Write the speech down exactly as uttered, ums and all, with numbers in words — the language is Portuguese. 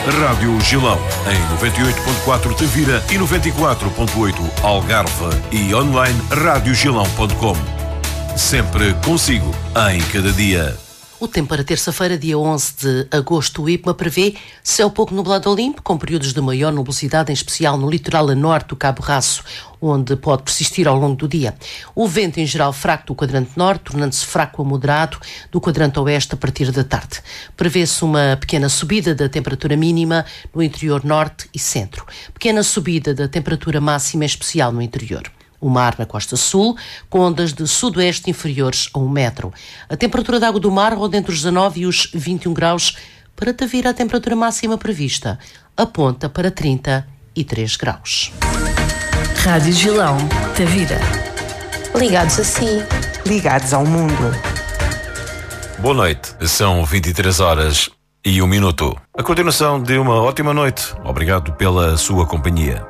Rádio Gilão, em noventa e oito ponto quatro Tavira e noventa e quatro ponto oito Algarve e online rádio gilão ponto com. Sempre consigo, em cada dia. O tempo para terça-feira, dia onze de agosto, o IPMA prevê céu pouco nublado ou limpo, com períodos de maior nubosidade, em especial no litoral a norte do Cabo Raço, onde pode persistir ao longo do dia. O vento, em geral, fraco do quadrante norte, tornando-se fraco a moderado do quadrante oeste a partir da tarde. Prevê-se uma pequena subida da temperatura mínima no interior norte e centro. Pequena subida da temperatura máxima, em especial no interior. O mar na costa sul, com ondas de sudoeste inferiores a um metro. A temperatura da água do mar ronda entre os dezanove e os vinte e um graus. Para Tavira, a temperatura máxima prevista aponta para trinta e três graus. Rádio Gilão, Tavira. Ligados a si. Ligados ao mundo. Boa noite. São vinte e três horas e um minuto. A continuação de uma ótima noite. Obrigado pela sua companhia.